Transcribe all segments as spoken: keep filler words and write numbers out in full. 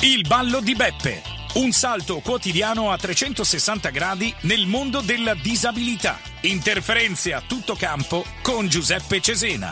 Il ballo di Beppe, un salto quotidiano a trecentosessanta gradi nel mondo della disabilità. Interferenze a tutto campo con Giuseppe Cesena.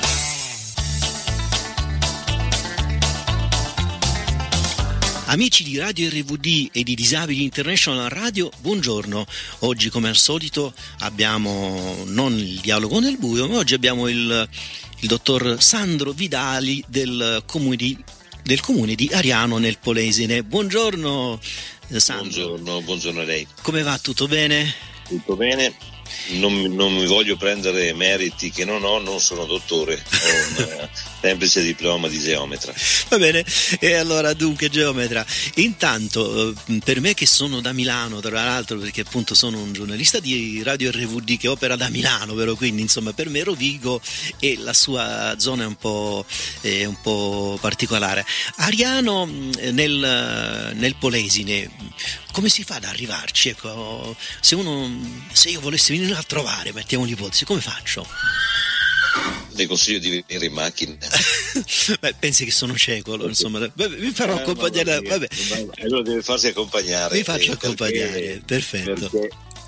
Amici di Radio R V D e di Disabili International Radio, buongiorno. Oggi, come al solito, abbiamo non il dialogo nel buio, ma oggi abbiamo il, il dottor Sandro Vidali del comune di, del comune di Ariano nel Polesine. Buongiorno Sandro. Buongiorno, buongiorno a lei. Come va? Tutto bene? Tutto bene. Non, non mi voglio prendere meriti che non ho, non sono dottore, ho un semplice diploma di geometra. Va bene, e allora dunque geometra, intanto per me che sono da Milano, tra l'altro, perché appunto sono un giornalista di Radio R V D che opera da Milano, però quindi insomma per me Rovigo e la sua zona è un po', è un po' particolare. Ariano nel, nel Polesine, come si fa ad arrivarci? Ecco, se uno, se io volessi venire a trovare, mettiamo l'ipotesi, come faccio? Le consiglio di venire in macchina. Beh, pensi che sono cieco, allora, insomma, vabbè, mi farò eh, accompagnare. Vabbè. Allora deve farsi accompagnare. Mi faccio eh, accompagnare, perché, perfetto. Perché,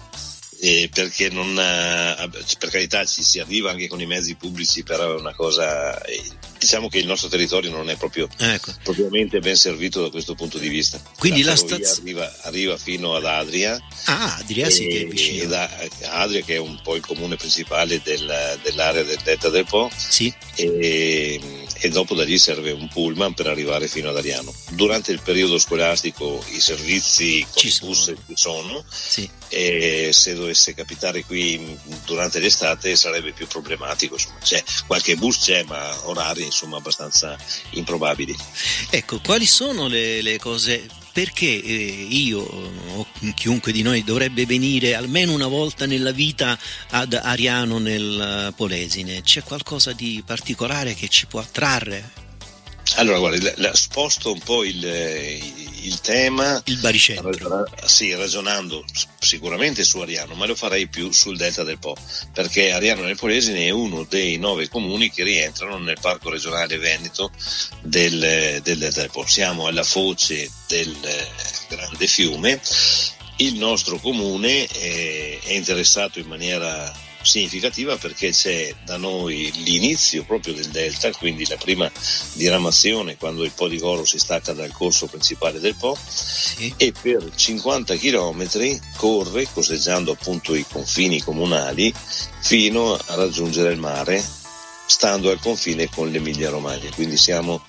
eh, perché non, eh, per carità ci si arriva anche con i mezzi pubblici, però è una cosa. Eh, diciamo che il nostro territorio non è proprio ecco. propriamente ben servito da questo punto di vista. Quindi la, la stazione arriva, arriva fino ad Adria. Ah, Adria sì, che è vicino. Da Adria, che è un po' il comune principale del, dell'area del Delta del Po. Sì. E, e dopo da lì serve un pullman per arrivare fino ad Ariano. Durante il periodo scolastico i servizi con ci i sono. bus ci sono. Sì. E se dovesse capitare qui durante l'estate sarebbe più problematico, insomma. C'è qualche bus, c'è, ma orari insomma abbastanza improbabili. Ecco, quali sono le, le cose, perché eh, io o chiunque di noi dovrebbe venire almeno una volta nella vita ad Ariano nel Polesine? C'è qualcosa di particolare che ci può attrarre? Allora, guarda, la, sposto un po' il, il tema. Il baricentro. Ra, sì, ragionando sicuramente su Ariano, ma lo farei più sul Delta del Po, perché Ariano nel Polesine è uno dei nove comuni che rientrano nel Parco regionale Veneto del, del Delta del Po. Siamo alla foce del grande fiume. Il nostro comune è, è interessato in maniera significativa perché c'è da noi l'inizio proprio del delta, quindi la prima diramazione quando il Po di Goro si stacca dal corso principale del Po, sì. E per cinquanta chilometri corre, costeggiando appunto i confini comunali, fino a raggiungere il mare, stando al confine con l'Emilia Romagna. Quindi siamo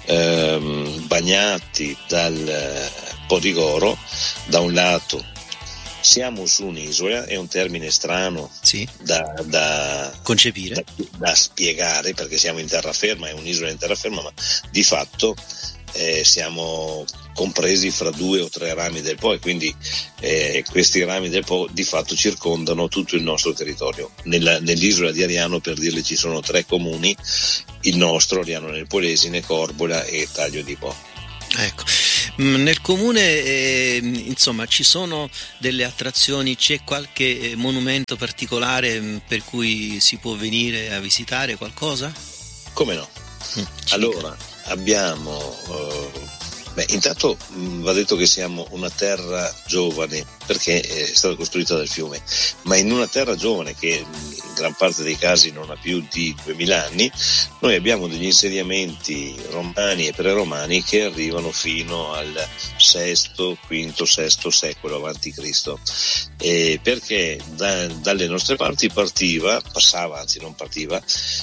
ehm, bagnati dal Po di Goro. Da un lato siamo su un'isola, è un termine strano sì. da, da concepire, da, da spiegare, perché siamo in terraferma, è un'isola in terraferma, ma di fatto eh, siamo compresi fra due o tre rami del Po, e quindi eh, questi rami del Po di fatto circondano tutto il nostro territorio. Nella, nell'isola di Ariano, per dirle, ci sono tre comuni: il nostro, Ariano nel Polesine, Corbola e Taglio di Po. Ecco. Nel comune eh, insomma ci sono delle attrazioni, c'è qualche monumento particolare per cui si può venire a visitare qualcosa? Come no? Mm, allora abbiamo uh, beh, intanto mh, va detto che siamo una terra giovane perché è stata costruita dal fiume, ma in una terra giovane che in gran parte dei casi non ha più di duemila anni, noi abbiamo degli insediamenti romani e preromani che arrivano fino al sesto, quinto, sesto secolo avanti Cristo, e perché da, dalle nostre parti partiva, passava, anzi non partiva,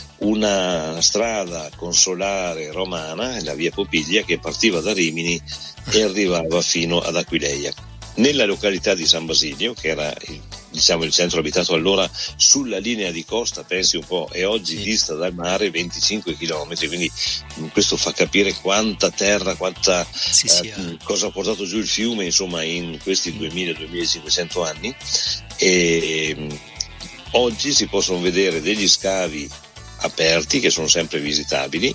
una strada consolare romana, la via Popiglia, che partiva da Rimini e arrivava fino ad Aquileia. Nella località di San Basilio, che era il, diciamo il centro abitato allora, sulla linea di costa, pensi un po', e oggi sì. dista dal mare venticinque chilometri, quindi questo fa capire quanta terra, quanta sì, eh, sì, eh. cosa ha portato giù il fiume, insomma, in questi duemila duemilacinquecento anni. E mh, oggi si possono vedere degli scavi aperti che sono sempre visitabili,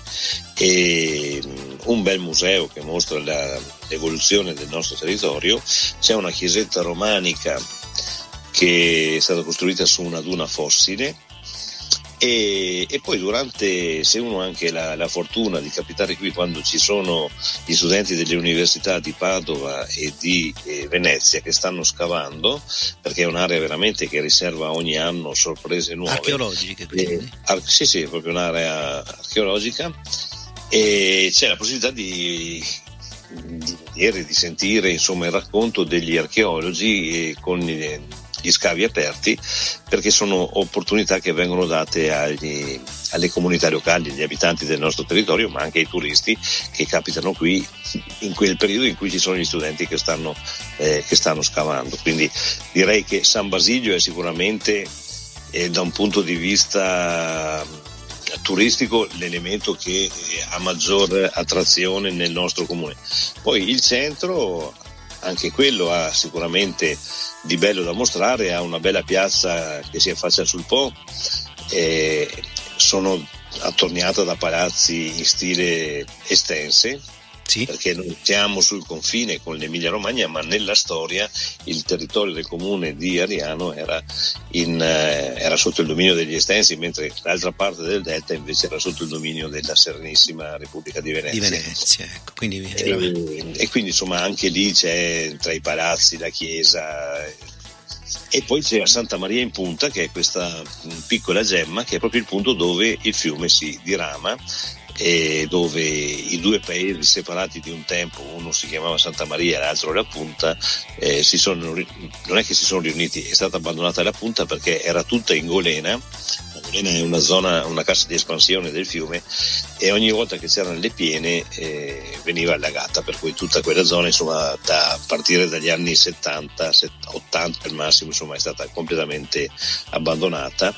e un bel museo che mostra la, l'evoluzione del nostro territorio. C'è una chiesetta romanica che è stata costruita su una duna fossile, E, e poi durante, se uno ha anche la, la fortuna di capitare qui quando ci sono gli studenti delle università di Padova e di eh, Venezia che stanno scavando, perché è un'area veramente che riserva ogni anno sorprese nuove. Archeologiche, quindi? Eh, ar- sì, sì, è proprio un'area archeologica, e c'è la possibilità di, di vedere, di sentire insomma il racconto degli archeologi eh, con gli, gli scavi aperti, perché sono opportunità che vengono date agli, alle comunità locali, agli abitanti del nostro territorio, ma anche ai turisti che capitano qui in quel periodo in cui ci sono gli studenti che stanno, eh, che stanno scavando. Quindi direi che San Basilio è sicuramente eh, da un punto di vista turistico l'elemento che eh, ha maggior attrazione nel nostro comune. Poi il centro, anche quello ha sicuramente di bello da mostrare, ha una bella piazza che si affaccia sul Po, eh, sono attorniata da palazzi in stile estense, sì, perché non siamo sul confine con l'Emilia Romagna, ma nella storia il territorio del comune di Ariano era, in, eh, era sotto il dominio degli Estensi, mentre l'altra parte del delta invece era sotto il dominio della Serenissima Repubblica di Venezia. Di Venezia, ecco. Quindi, e, e quindi insomma anche lì c'è tra i palazzi la chiesa. E poi c'è Santa Maria in Punta, che è questa piccola gemma che è proprio il punto dove il fiume si dirama, e dove i due paesi separati di un tempo, uno si chiamava Santa Maria e l'altro La Punta, eh, si sono, non è che si sono riuniti, è stata abbandonata La Punta perché era tutta in golena. La golena è una zona, una cassa di espansione del fiume, e ogni volta che c'erano le piene eh, veniva allagata, per cui tutta quella zona insomma da a partire dagli anni settanta ottanta al massimo insomma è stata completamente abbandonata,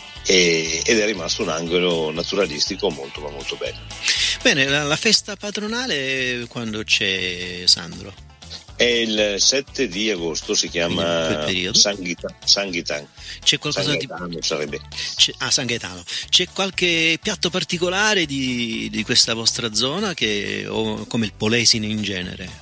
ed è rimasto un angolo naturalistico molto ma molto bello. Bene, la, la festa patronale quando c'è, Sandro? È il sette di agosto, si chiama San Ghitan. San Ghitan. C'è qualcosa San Gaetano, di sarebbe. C'è, ah, San Gaetano. C'è qualche piatto particolare di, di questa vostra zona, che o come il Polesine in genere?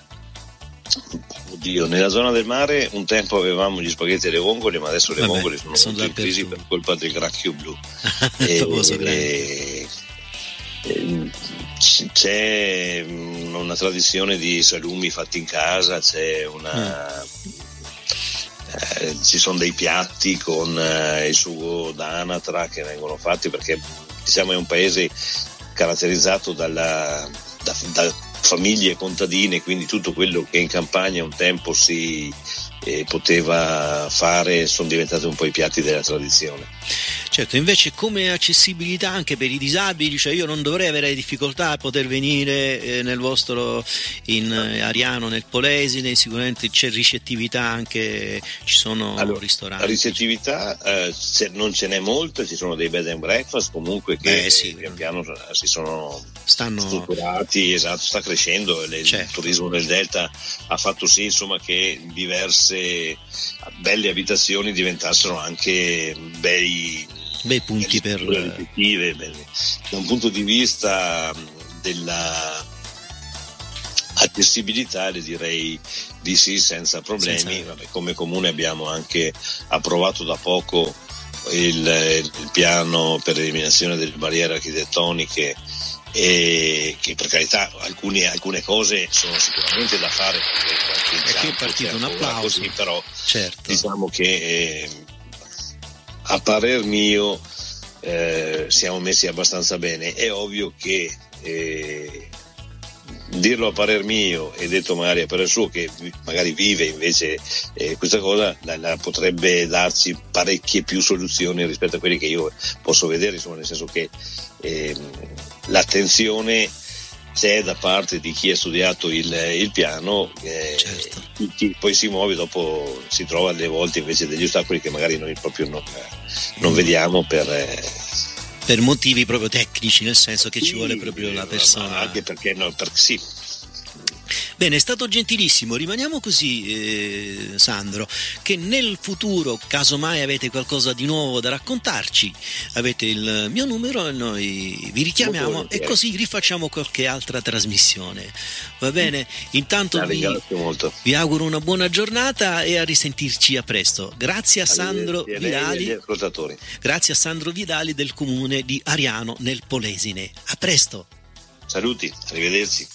Oddio, nella zona del mare un tempo avevamo gli spaghetti e le vongole, ma adesso le Vabbè, vongole sono, sono in crisi per colpa del gracchio blu. e, e, e, c'è una tradizione di salumi fatti in casa, c'è una mm. eh, ci sono dei piatti con eh, il sugo d'anatra che vengono fatti, perché diciamo è un paese caratterizzato dalla da, da famiglie contadine, quindi tutto quello che in campagna un tempo si eh, poteva fare sono diventati un po' i piatti della tradizione. Certo, invece come accessibilità anche per i disabili, cioè io non dovrei avere difficoltà a poter venire eh, nel vostro in eh, Ariano, nel Polesine, sicuramente c'è ricettività anche, ci sono allora, ristoranti. La ricettività eh, non ce n'è molto, ci sono dei bed and breakfast comunque che eh, sì, pian piano si sono stanno strutturati, esatto, sta crescendo, il certo. turismo del delta ha fatto sì insomma che diverse belle abitazioni diventassero anche bei bei punti per ripetitive. Da un punto di vista della accessibilità le direi di sì, senza problemi. Senza... Vabbè, come comune abbiamo anche approvato da poco il, il piano per l'eliminazione delle barriere architettoniche, e che per carità alcune, alcune cose sono sicuramente da fare, perché è qui è partito un applauso così, però certo. Diciamo che eh, a parer mio eh, siamo messi abbastanza bene. È ovvio che eh, dirlo a parer mio e detto magari a parer suo, che magari vive invece eh, questa cosa, la, la potrebbe darci parecchie più soluzioni rispetto a quelle che io posso vedere, insomma, nel senso che eh, l'attenzione c'è da parte di chi ha studiato il, il piano, eh, certo. chi poi si muove dopo si trova alle volte invece degli ostacoli che magari noi proprio non, non mm. vediamo per eh, per motivi proprio tecnici, nel senso che sì, ci vuole proprio la persona, anche perché no, per, sì. Bene, è stato gentilissimo, rimaniamo così eh, Sandro, che nel futuro, casomai avete qualcosa di nuovo da raccontarci, avete il mio numero e noi vi richiamiamo e così rifacciamo qualche altra trasmissione, va bene? Intanto La vi, ringrazio molto. vi auguro una buona giornata e a risentirci a presto. Grazie a Sandro Vidali, ascoltatori. grazie a Sandro Vidali del comune di Ariano nel Polesine. A presto. Saluti, arrivederci.